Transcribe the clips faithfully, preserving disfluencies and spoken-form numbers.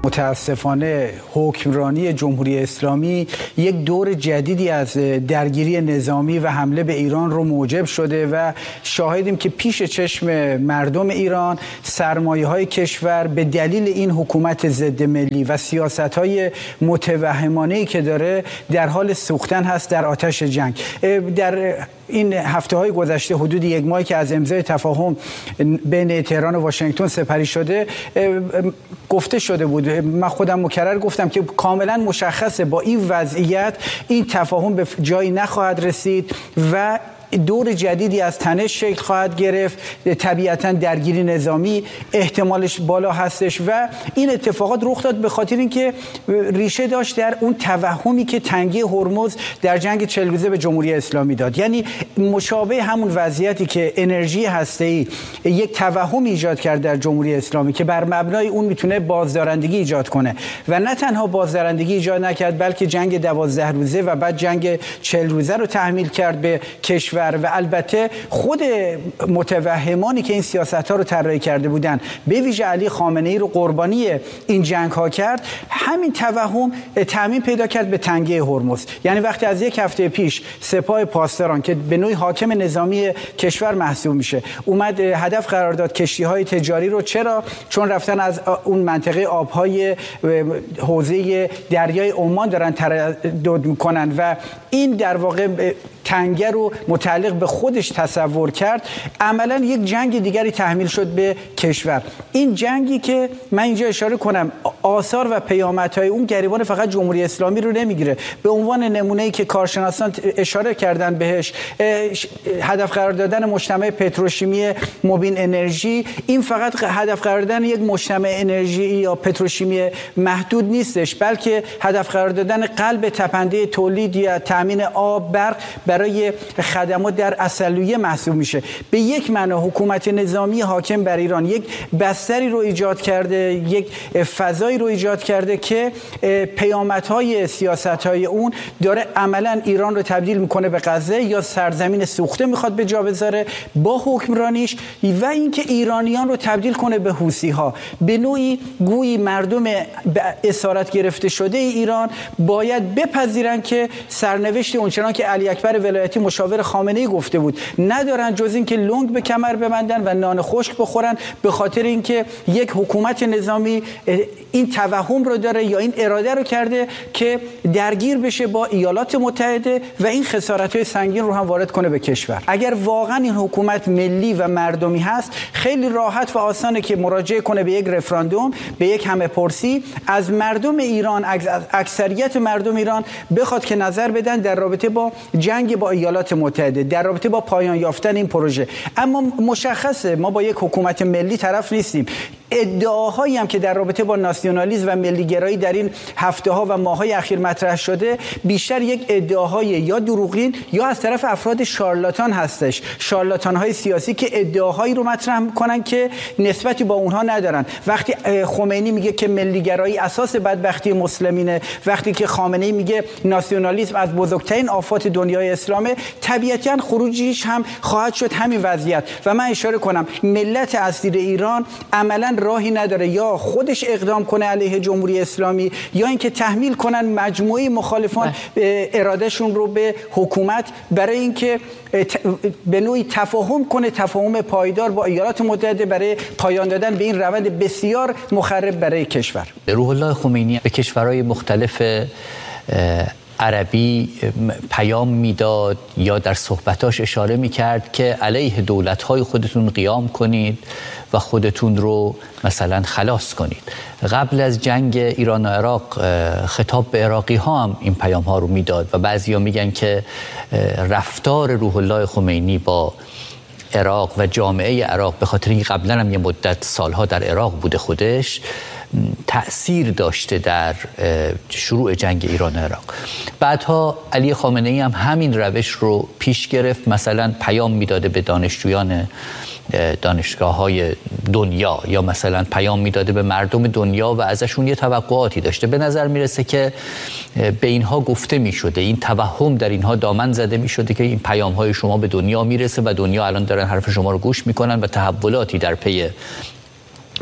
متاسفانه حکمرانی جمهوری اسلامی یک دور جدیدی از درگیری نظامی و حمله به ایران رو موجب شده و شاهدیم که پیش چشم مردم ایران سرمایه‌های کشور به دلیل این حکومت ضد ملی و سیاست‌های متوهمانه‌ای که داره در حال سوختن هست در آتش جنگ. در این هفته‌های گذشته حدود یک ماهی که از امضای تفاهم بین تهران و واشنگتن سپری شده گفته شده بود، من خودم مکرر گفتم که کاملا مشخصه با این وضعیت این تفاهم به جایی نخواهد رسید و دور جدیدی از تنش شکل خواهد گرفت. طبیعتاً درگیری نظامی احتمالش بالا هستش و این اتفاقات رخ داد به خاطر اینکه ریشه داشت در اون توهمی که تنگی هرمز در جنگ چهل روزه به جمهوری اسلامی داد. یعنی مشابه همون وضعیتی که انرژی هسته‌ای یک توهم ایجاد کرد در جمهوری اسلامی که بر مبنای اون میتونه بازدارندگی ایجاد کنه و نه تنها بازدارندگی ایجاد نکرد بلکه جنگ دوازده روزه و بعد جنگ چهل روزه رو تحمیل کرد به کشور و البته خود متوهمانی که این سیاست‌ها رو طراحی کرده بودن به ویژه علی خامنه‌ای رو قربانی این جنگ ها کرد. همین توهم تعمیم پیدا کرد به تنگی هرمز. یعنی وقتی از یک هفته پیش سپاه پاسداران که به نوعی حاکم نظامی کشور محسوب میشه اومد هدف قرار داد کشتی‌های تجاری رو، چرا؟ چون رفتن از اون منطقه آب‌های حوزه دریای عمان دارن تردد میکنن و این در واقع تنگه رو متعلق به خودش تصور کرد. عملا یک جنگ دیگری تحمیل شد به کشور. این جنگی که من اینجا اشاره کنم آثار و پیامدهای اون گریبان فقط جمهوری اسلامی رو نمیگیره. به عنوان نمونه‌ای که کارشناسان اشاره کردن بهش، هدف قرار دادن مجتمع پتروشیمی مبین انرژی، این فقط هدف قرار دادن یک مجتمع انرژی یا پتروشیمی محدود نیستش، بلکه هدف قرار دادن قلب تپنده تولید یا تامین آب برق برای خدمات در اصلویه محسوب میشه. به یک معنا حکومت نظامی حاکم بر ایران یک بستری رو ایجاد کرده، یک فضایی رو ایجاد کرده که پیامدهای سیاست‌های اون داره عملاً ایران رو تبدیل میکنه به غزه یا سرزمین سوخته میخواد به جا بذاره با حکمرانیش و اینکه ایرانیان رو تبدیل کنه به حوثی‌ها. به نوعی گویی مردم به اسارت گرفته شده ایران باید بپذیرن که سرنوشت اونچنان که علی اکبر ولایتی مشاور خامنه‌ای گفته بود ندارن جز این که لنگ به کمر ببندن و نان خشک بخورن، به خاطر اینکه یک حکومت نظامی این توهم رو داره یا این اراده رو کرده که درگیر بشه با ایالات متحده و این خسارت‌های سنگین رو هم وارد کنه به کشور. اگر واقعا این حکومت ملی و مردمی هست خیلی راحت و آسانه که مراجعه کنه به یک رفراندوم، به یک همه پرسی از مردم ایران، اکثریت مردم ایران بخواد که نظر بدن در رابطه با جنگ با ایالات متحده، در رابطه با پایان یافتن این پروژه. اما مشخصه ما با یک حکومت ملی طرف نیستیم. ادعاهایی هم که در رابطه با ناسیونالیسم و ملیگرایی در این هفته ها و ماه های اخیر مطرح شده بیشتر یک ادعاهای یا دروغین یا از طرف افراد شارلاتان هستش، شارلاتان های سیاسی که ادعاهایی رو مطرح میکنن که نسبتی با اونها ندارن. وقتی خمینی میگه که ملیگرایی اساس بدبختی مسلمینه، وقتی که خامنه‌ای میگه ناسیونالیسم از بزرگترین آفات دنیای اسلامه، طبیعتاً خروجیش هم خواهد شد همین وضعیت. و من اشاره کنم ملت اسیر ایران عملاً راهی نداره یا خودش اقدام کنه علیه جمهوری اسلامی یا اینکه تحمیل کنن مجموعه مخالفان ارادهشون رو به حکومت برای اینکه به نوعی تفاهم کنه، تفاهم پایدار با ایالات متحده برای پایان دادن به این روند بسیار مخرب برای کشور. روح الله خمینی به کشورهای مختلف عربی پیام میداد یا در صحبتاش اشاره میکرد که علیه دولت‌های خودتون قیام کنید و خودتون رو مثلا خلاص کنید. قبل از جنگ ایران و عراق خطاب به عراقی ها هم این پیام ها رو میداد و بعضیا میگن که رفتار روح الله خمینی با عراق و جامعه عراق به خاطر اینکه قبلا هم یه مدت سالها در عراق بوده خودش تأثیر داشته در شروع جنگ ایران و عراق. بعدها علی خامنه‌ای هم همین روش رو پیش گرفت، مثلا پیام میداده به دانشجویان دانشگاه‌های دنیا یا مثلا پیام میداده به مردم دنیا و ازشون یه توقعاتی داشته. به نظر میرسه که به اینها گفته میشده، این توهم در اینها دامن زده میشده که این پیام‌های شما به دنیا میرسه و دنیا الان دارن حرف شما رو گوش میکنن و تحولاتی در پی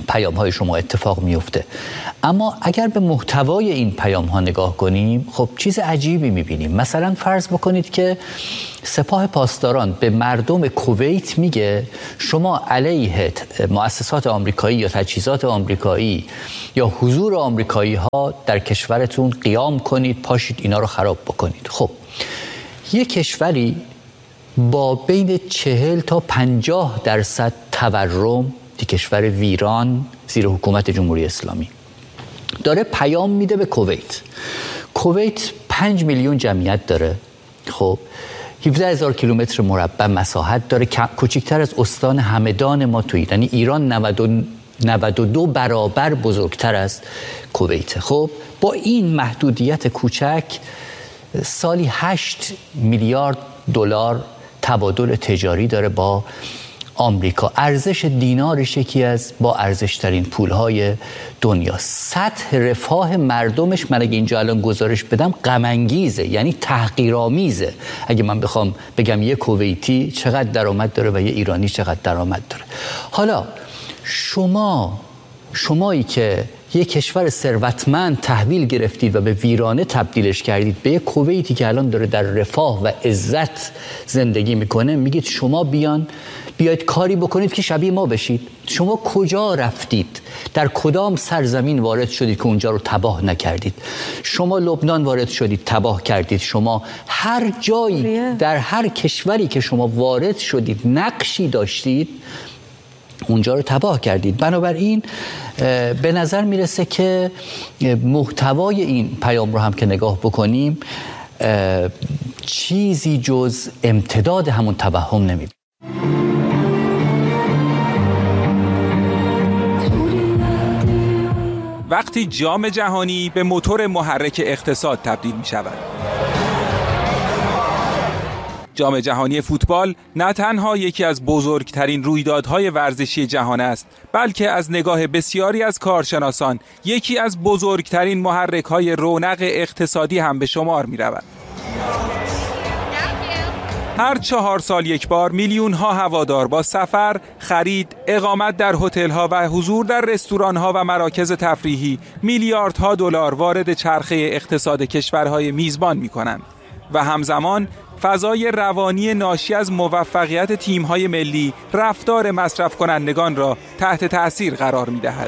پیام های شما اتفاق میفته. اما اگر به محتوای این پیام ها نگاه کنیم، خب چیز عجیبی میبینیم. مثلا فرض بکنید که سپاه پاسداران به مردم کویت میگه شما علیه مؤسسات آمریکایی یا تجهیزات آمریکایی یا حضور آمریکایی ها در کشورتون قیام کنید، پاشید اینا رو خراب بکنید. خب یک کشوری با بین چهل تا پنجاه درصد تورم، دی کشور ویران زیر حکومت جمهوری اسلامی، داره پیام میده به کویت. کویت پنج میلیون جمعیت داره، خب هفده هزار کیلومتر مربع مساحت داره، کوچکتر از استان همدان ما توی، یعنی ایران نود و دو برابر بزرگتر از کویت. خب با این محدودیت کوچک سالی هشت میلیارد دلار تبادل تجاری داره با آمریکا. ارزش دینارش یکی از با ارزشترین پولهای دنیا. سطح رفاه مردمش، من اگه اینجا الان گزارش بدم، غم انگیزه، یعنی تحقیرآمیزه. اگه من بخوام بگم یه کویتی چقدر درآمد داره و یه ایرانی چقدر درآمد داره. حالا شما شمایی که یک کشور ثروتمند تحویل گرفتید و به ویرانه تبدیلش کردید به یک کویتی که الان داره در رفاه و عزت زندگی میکنه، میگید شما بیان بیاید کاری بکنید که شبیه ما بشید. شما کجا رفتید؟ در کدام سرزمین وارد شدید که اونجا رو تباه نکردید؟ شما لبنان وارد شدید، تباه کردید. شما هر جایی در هر کشوری که شما وارد شدید نقشی داشتید، اونجا رو تباه کردید. بنابراین به نظر میرسه که محتوای این پیام رو هم که نگاه بکنیم چیزی جز امتداد همون توهم نمیده. وقتی جام جهانی به موتور محرک اقتصاد تبدیل می شود. جام جهانی فوتبال نه تنها یکی از بزرگترین رویدادهای ورزشی جهان است، بلکه از نگاه بسیاری از کارشناسان یکی از بزرگترین محرک‌های رونق اقتصادی هم به شمار می‌رود. هر چهار سال یک بار میلیون‌ها هوادار با سفر، خرید، اقامت در هتل‌ها و حضور در رستوران‌ها و مراکز تفریحی میلیاردها دلار وارد چرخه اقتصاد کشورهای میزبان می‌کنند و همزمان فضای روانی ناشی از موفقیت تیم‌های ملی رفتار مصرف کنندگان را تحت تأثیر قرار می‌دهد.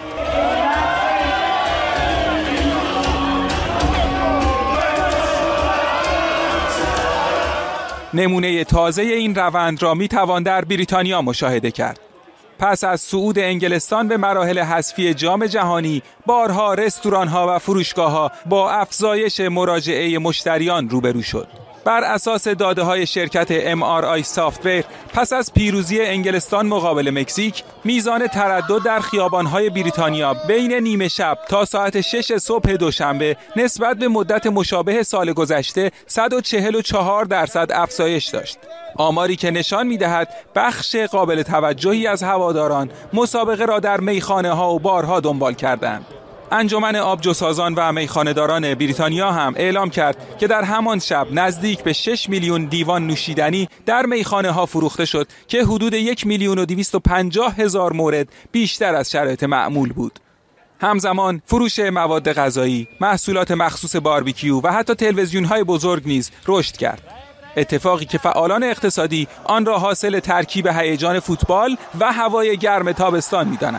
نمونه تازه این روند را می‌توان در بریتانیا مشاهده کرد. پس از صعود انگلستان به مراحل حذفی جام جهانی، بارها رستوران‌ها و فروشگاه‌ها با افزایش مراجعه مشتریان روبرو شد. بر اساس داده‌های شرکت ام آر آی سافت‌ور، پس از پیروزی انگلستان مقابل مکزیک، میزان تردد در خیابان‌های بریتانیا بین نیمه شب تا ساعت شش صبح دوشنبه نسبت به مدت مشابه سال گذشته صد و چهل و چهار درصد افزایش داشت. آماری که نشان می‌دهد بخش قابل توجهی از هواداران مسابقه را در میخانه‌ها و بارها دنبال کردند. انجمن آبجوسازان و میخانه‌داران بریتانیا هم اعلام کرد که در همان شب نزدیک به شش میلیون دیوان نوشیدنی در میخانه‌ها فروخته شد که حدود یک میلیون و دویست و پنجاه هزار مورد بیشتر از شرایط معمول بود. همزمان فروش مواد غذایی، محصولات مخصوص باربیکیو و حتی تلویزیون‌های بزرگ نیز رشد کرد. اتفاقی که فعالان اقتصادی آن را حاصل ترکیب هیجان فوتبال و هوای گرم تابستان می‌دانند.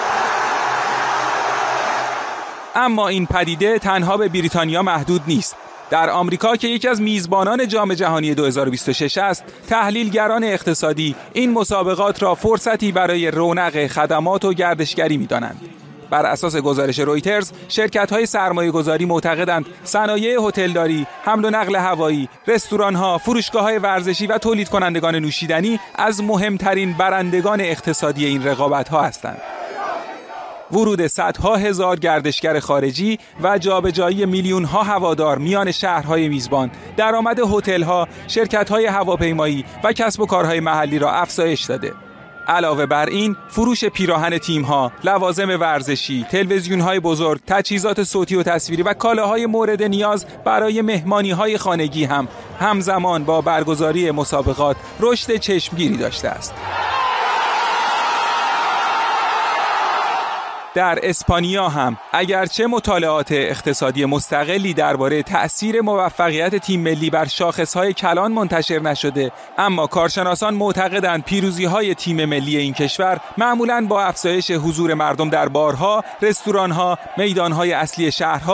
اما این پدیده تنها به بریتانیا محدود نیست. در آمریکا که یکی از میزبانان جام جهانی دو هزار و بیست و شش است، تحلیلگران اقتصادی این مسابقات را فرصتی برای رونق خدمات و گردشگری می‌دانند. بر اساس گزارش رویترز، شرکت‌های سرمایه‌گذاری معتقدند صنایع هتلداری، حمل و نقل هوایی، رستوران‌ها، فروشگاه‌های ورزشی و تولید کنندگان نوشیدنی از مهمترین برندگان اقتصادی این رقابت‌ها هستند. ورود صدها هزار گردشگر خارجی و جابجایی میلیون‌ها هوادار میان شهرهای میزبان، درآمد هتل‌ها، شرکت‌های هواپیمایی و کسب و کارهای محلی را افزایش داده. علاوه بر این، فروش پیراهن تیم‌ها، لوازم ورزشی، تلویزیون‌های بزرگ، تجهیزات صوتی و تصویری و کالاهای مورد نیاز برای مهمانی‌های خانگی هم همزمان با برگزاری مسابقات رشد چشمگیری داشته است. در اسپانیا هم اگرچه مطالعات اقتصادی مستقلی درباره تأثیر موفقیت تیم ملی بر شاخصهای کلان منتشر نشده، اما کارشناسان معتقدند پیروزی‌های تیم ملی این کشور معمولاً با افزایش حضور مردم در بارها، رستوران‌ها، میدان‌های اصلی شهرها